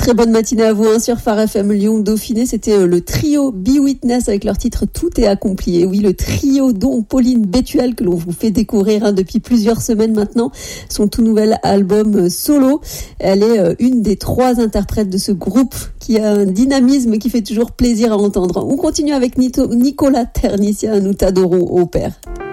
Très bonne matinée à vous sur Phare FM Lyon Dauphiné. C'était le trio Be Witness avec leur titre Tout est accompli. Et oui, le trio dont Pauline Bétuel, que l'on vous fait découvrir depuis plusieurs semaines maintenant, son tout nouvel album solo. Elle est une des 3 interprètes de ce groupe qui a un dynamisme qui fait toujours plaisir à entendre. On continue avec Nicolas Ternissia, nous t'adorons au père.